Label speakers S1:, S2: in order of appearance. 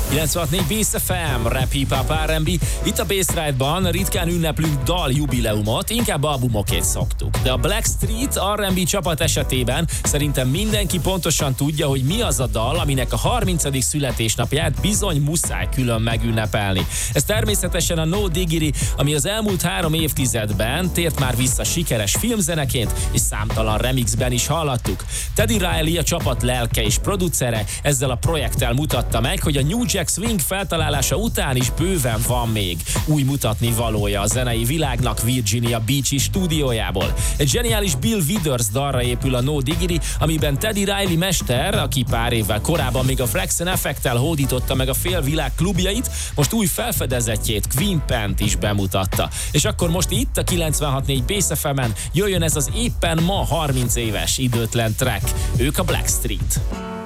S1: 96.4 Bass FM, rap, hip-hop, R&B. Itt a Bass Ride-ban ritkán ünneplünk daljubileumot, inkább albumokét szoktuk. De a Blackstreet R&B csapat esetében szerintem mindenki pontosan tudja, hogy mi az a dal, aminek a 30. születésnapját bizony muszáj külön megünnepelni. Ez természetesen a No Diggity, ami az elmúlt 3 évtizedben tért már vissza sikeres filmzeneként, és számtalan remixben is hallattuk. Teddy Riley, a csapat lelke és producere, ezzel a projekttel mutatta meg, hogy a New Jack Swing feltalálása után is bőven van még új mutatni valója a zenei világnak Virginia Beach-i stúdiójából. Egy zseniális Bill Withers dalra épül a No Diggity, amiben Teddy Riley mester, aki pár évvel korábban még a Fraxen Effect-tel hódította meg a félvilág klubjait, most új felfedezetjét, Queen Pent is bemutatta. És akkor most itt a 96.4 Bass FM-en jöjjön ez az éppen ma 30 éves időtlen track. Ők a Blackstreet.